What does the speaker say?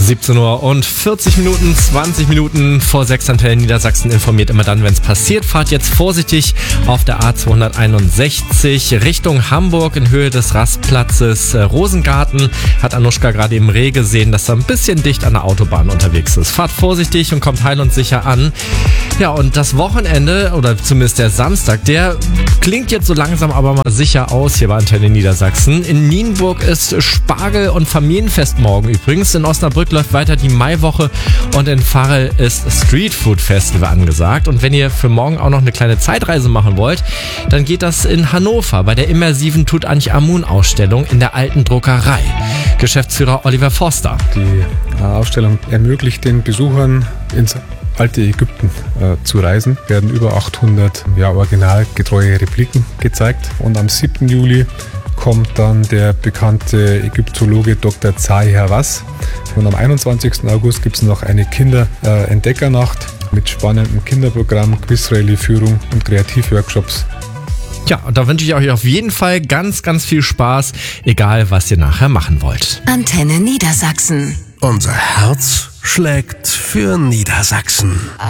17 Uhr und 40 Minuten, 20 Minuten vor 6 Antenne Niedersachsen informiert immer dann, wenn es passiert. Fahrt jetzt vorsichtig auf der A261 Richtung Hamburg in Höhe des Rastplatzes Rosengarten. Hat Anuschka gerade im Reh gesehen, dass er ein bisschen dicht an der Autobahn unterwegs ist. Fahrt vorsichtig und kommt heil und sicher an. Ja, und das Wochenende, oder zumindest der Samstag, der klingt jetzt so langsam aber mal sicher aus hier bei Antenne Niedersachsen. In Nienburg ist Spargel- und Familienfest morgen übrigens. In Osnabrück läuft weiter die Maiwoche und in Varel ist Streetfood Festival angesagt. Und wenn ihr für morgen auch noch eine kleine Zeitreise machen wollt, dann geht das in Hannover bei der immersiven Tutanchamun-Ausstellung in der alten Druckerei. Geschäftsführer Oliver Forster. Die Ausstellung ermöglicht den Besuchern ins alte Ägypten zu reisen. Werden über 800 originalgetreue Repliken gezeigt. Und am 7. Juli kommt dann der bekannte Ägyptologe Dr. Zahi Hawass. Und am 21. August gibt es noch eine Kinderentdeckernacht mit spannendem Kinderprogramm, Quizrallye-Führung und Kreativworkshops. Ja, und da wünsche ich euch auf jeden Fall ganz, ganz viel Spaß, egal was ihr nachher machen wollt. Antenne Niedersachsen. Unser Herz schlägt für Niedersachsen.